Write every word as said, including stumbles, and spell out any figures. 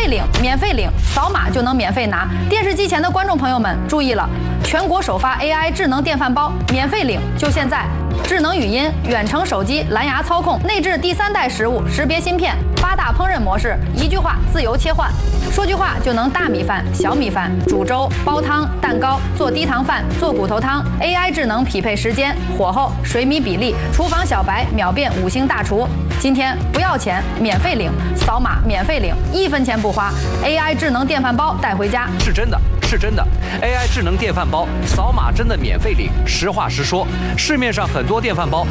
费领，免费领，扫码就能免费拿。电视机前的观众朋友们注意了，全国首发 A I 智能电饭煲，免费领，就现在！智能语音、远程手机、蓝牙操控，内置第三代食物识别芯片，八大烹饪模式，一句话自由切换，说句话就能大米饭、小米饭、煮粥、煲汤、蛋糕、做低糖饭、做骨头汤。A I 智能匹配时间、火候、水米比例，厨房小白秒变五星大厨。今天不要钱，免费领，扫码免费领，一分钱不花。A I 智能电饭煲带回家， 是真的。是真的 ，A I 智能电饭煲扫码真的免费领。实话实说，市面上很多电饭煲